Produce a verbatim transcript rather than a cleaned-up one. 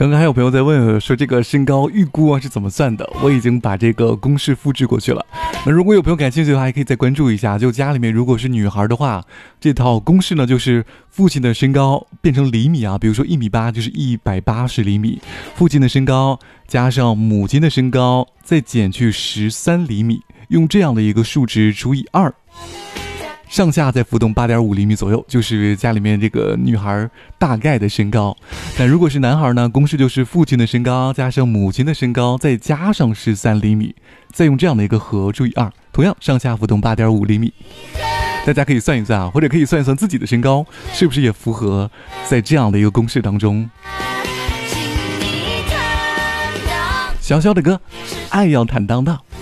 刚刚还有朋友在问说这个身高预估啊是怎么算的，我已经把这个公式复制过去了。那如果有朋友感兴趣的话，还可以再关注一下。就家里面如果是女孩的话，这套公式呢就是父亲的身高变成厘米啊，比如说一米八就是一百八十厘米，父亲的身高加上母亲的身高再减去十三厘米，用这样的一个数值除以二。上下再浮动 八点五厘米左右，就是家里面这个女孩大概的身高。但如果是男孩呢，公式就是父亲的身高加上母亲的身高再加上十三厘米，再用这样的一个和除以二，同样上下浮动 八点五厘米。大家可以算一算啊，或者可以算一算自己的身高是不是也符合在这样的一个公式当中。小小的歌，爱要坦荡荡。